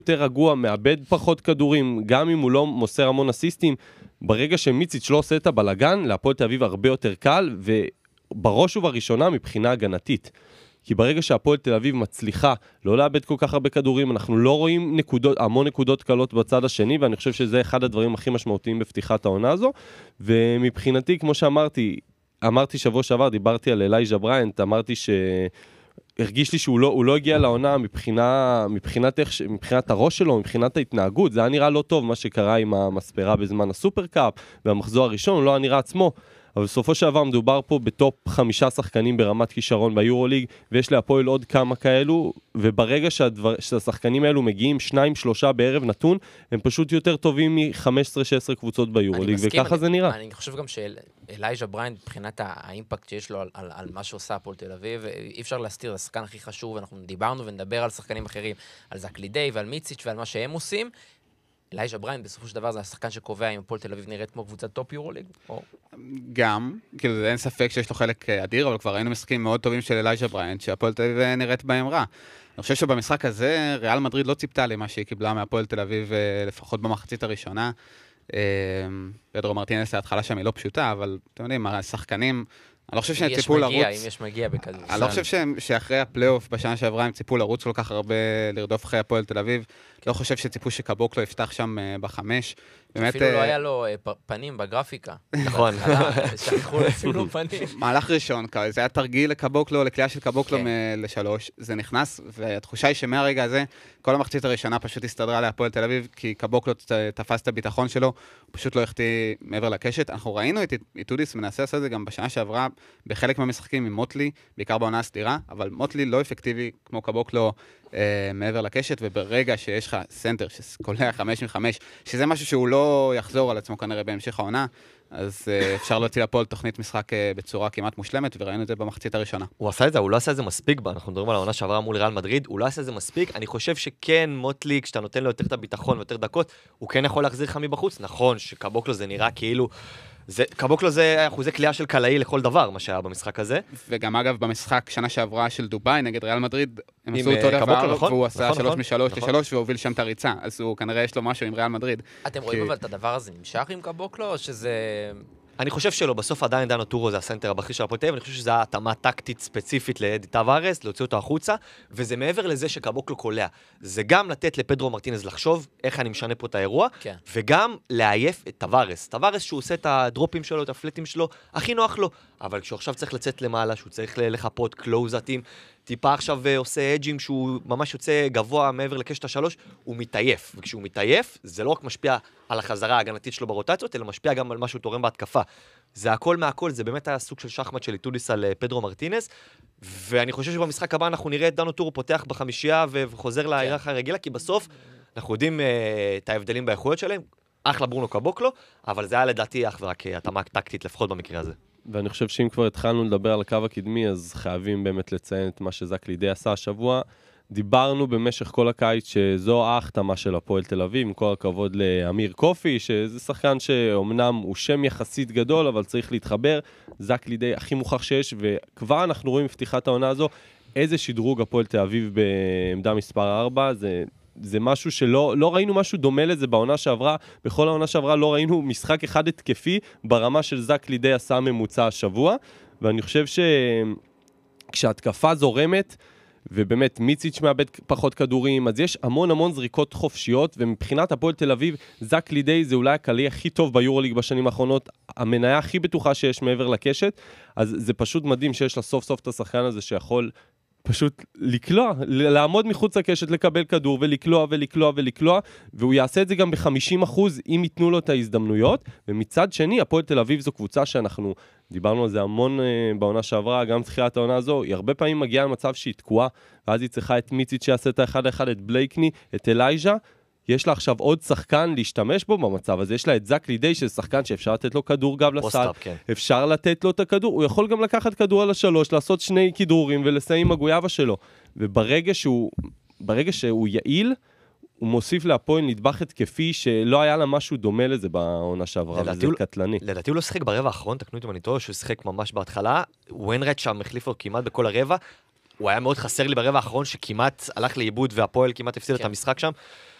יותר רגוע, מאבד פחות כדורים, גם אם הוא לא מוסר המון אסיסטים, ברגע שמיציץ' לא עושה את הבלגן, להפועל תל אביב הרבה יותר קל, ובראש ובראשונה מבחינה הגנתית. כי ברגע שהפועל תל אביב מצליחה לא לאבד כל כך הרבה כדורים, אנחנו לא רואים המון נקודות קלות בצד השני, ואני חושב שזה אחד הדברים הכי משמעותיים בפתיחת העונה הזו, ומבחינתי, כמו אמרתי שבוע שעבר, דיברתי על אלייג'ה בריינט, אמרתי הרגיש לי שהוא לא הגיע לעונה מבחינת הראש שלו, מבחינת ההתנהגות, זה היה נראה לא טוב מה שקרה עם המספרה בזמן הסופרקאפ, והמחזור הראשון הוא לא נראה עצמו, אבל בסופו של דבר מדובר פה בטופ 5 שחקנים ברמת כישרון ביורוליג, ויש להפועל עוד כמה כאלו, וברגע שהשחקנים האלו מגיעים 2-3 בערב נתון, הם פשוט יותר טובים מ-15-16 קבוצות ביורוליג, וככה זה נראה. אני חושב גם שאלייג'ה בריינט, מבחינת האימפקט שיש לו על מה שעושה הפועל תל אביב, אי אפשר להסתיר, זה השחקן הכי חשוב, אנחנו דיברנו ונדבר על שחקנים אחרים, על זק לידי ועל מיציץ' ועל מה שהם עושים, אלייג'ה בריינט, בסופו של דבר, זה השחקן שקובע אם הפועל תל אביב נראית כמו קבוצת טופ יורוליג? גם, כאילו, אין ספק שיש לו חלק אדיר, אבל כבר ראינו משחקים מאוד טובים של אלייג'ה בריינט, שהפועל תל אביב נראית בהם רע. אני חושב שבמשחק הזה, ריאל מדריד לא ציפתה למה שהיא קיבלה מהפועל תל אביב, לפחות במחצית הראשונה. פדרו מרטינס, ההתחלה שם היא לא פשוטה, אבל אתם יודעים, השחקנים, אני לא חושב שהם ציפו לרוץ. אם יש מגיע בכדור. אני לא חושב שאחרי הפלייאוף בשנה שעברה הם ציפו לרוץ כל כך הרבה לרדוף אחרי הפועל תל אביב. לא חושב שציפו שקבוקלו יפתח שם בחמש. אפילו לא היה לו פנים בגרפיקה. נכון. שכחו לשים פנים. מהלך ראשון, זה היה תרגיל לקבוקלו, לקליעה של קבוקלו לשלוש. זה נכנס, והתחושה היא שמהרגע הזה, כל המחצית הראשונה פשוט הסתדרה להפועל תל אביב, כי קבוקלו תפס את הביטחון שלו, הוא פשוט לא החטיא מעבר לקשת. אנחנו ראינו את איטודיס מנסה לעשות את זה גם בשנה שעברה, בחלק מהמשחקים עם מוטלי, בעיקר בעונה הסדירה, אבל מוטלי לא אפקטיבי כמו קבוקלו מעבר לקשת, וברגע שיש לך סנטר שקולע 5-5, שזה משהו שהוא לא יחזור על עצמו כנראה בהמשך העונה, אז אפשר להוציא לפועל תוכנית משחק בצורה כמעט מושלמת, וראינו את זה במחצית הראשונה. הוא עשה את זה, הוא לא עשה את זה מספיק, אנחנו מדברים על העונה שעברה מול ריאל מדריד, הוא לא עשה את זה מספיק, אני חושב שכן, מוטלי, כשאתה נותן לו יותר את הביטחון ויותר דקות, הוא כן יכול להחזיר לך מבחוץ, נכון שקבוקלו זה נראה כאילו, קבוקלו זה אחוזי קליעה של קלעי לכל דבר, מה שהיה במשחק הזה. וגם אגב, במשחק שנה שעברה של דובאי נגד ריאל מדריד, הם עשו אותו דבר, והוא עשה 3-3 ל-3 והוביל שם את הריצה, אז הוא כנראה יש לו משהו עם ריאל מדריד. אתם רואים אבל את הדבר הזה נמשך עם קבוקלו, או שזה... אני חושב שלא, בסוף עדיין דנו טורו זה הסנטר הבכיר של הפועל תל אביב, אני חושב שזה התאמה טקטית ספציפית לאדי טווארס, להוציא אותו החוצה, וזה מעבר לזה שקבוקלו קולע. זה גם לתת לפדרו מרטינז לחשוב איך אני משנה פה את האירוע, כן. וגם לעייף את טווארס. טווארס שהוא עושה את הדרופים שלו, את הפלטים שלו, הכי נוח לו, אבל כשהוא עכשיו צריך לצאת למעלה, שהוא צריך לחפות קלוזתים, טיפה עכשיו עושה אג'ים שהוא ממש יוצא גבוה מעבר לקשת השלוש, הוא מתעייף. וכשהוא מתעייף, זה לא רק משפיע על החזרה ההגנתית שלו ברוטציות, אלא משפיע גם על מה שהוא תורם בהתקפה. זה הכל מהכל, זה באמת היה סוג של שחמט של איטודיס על פדרו מרטינס, ואני חושב שבמשחק הבא אנחנו נראה את דנו טורו פותח בחמישייה וחוזר להיררכיה הרגילה, כי בסוף אנחנו יודעים את ההבדלים באיכויות שלהם, אחלה ברונו קבוקלו, אבל זה היה לדעתי אך ורק התאמה טקטית לפחות במקרה הזה. ואני חושב שאם כבר התחלנו לדבר על הקו הקדמי, אז חייבים באמת לציין את מה שזק לידי עשה השבוע. דיברנו במשך כל הקיץ שזו ההחתמה של הפועל תל אביב, עם כל הכבוד לאמיר קופי, שזה שחקן שאומנם הוא שם יחסית גדול, אבל צריך להתחבר. זק לידי הכי מוכח שיש, וכבר אנחנו רואים בפתיחת העונה הזו, איזה שדרוג הפועל תל אביב בעמדה מספר 4, זה משהו שלא ראינו משהו דומה לזה בעונה שעברה, בכל העונה שעברה לא ראינו משחק אחד התקפי ברמה של זק לידי עשה ממוצע השבוע, ואני חושב שכשהתקפה זורמת, ובאמת מיציץ' מאבד פחות כדורים, אז יש המון זריקות חופשיות, ומבחינת הפועל תל אביב, זק לידי זה אולי הקלעי הכי טוב ביורוליג בשנים האחרונות, המניה הכי בטוחה שיש מעבר לקשת, אז זה פשוט מדהים שיש לה סוף סוף את השחקן הזה שיכול פשוט לקלוע, לעמוד מחוץ לקשת, לקבל כדור ולקלוע, והוא יעשה את זה גם ב-50% אם ייתנו לו את ההזדמנויות, ומצד שני, הפועל תל אביב זו קבוצה שאנחנו דיברנו על זה המון בעונה שעברה, גם תחילת העונה הזו, היא הרבה פעמים מגיעה למצב שהיא תקועה, ואז היא צריכה את מיציץ' שיעשה את האחד, את בלייקני, את אלייג'ה, יש לה עכשיו עוד שחקן להשתמש בו במצב הזה, יש לה את זק לידי של שחקן שאפשר לתת לו כדור גב לסל, אפשר לתת לו את הכדור, הוא יכול גם לקחת כדור על השלוש, לעשות 2 כדרורים ולסיים עם הגויאבה שלו, וברגע שהוא יעיל, הוא מוסיף להפועל נדבך התקפי שלא היה לה משהו דומה לזה בעונה שעברה, וזה קטלני. לדעתי הוא לא שחק ברבע האחרון, תקנו אותי אם אני טועה, שהוא שחק ממש בהתחלה, וויינרייט שם החליף לו כמעט בכל הרבע, הוא היה מאוד חסר לי ברבע האחרון, שכמעט הלך לאיבוד, והפועל כמעט הפסיד את המשחק שם.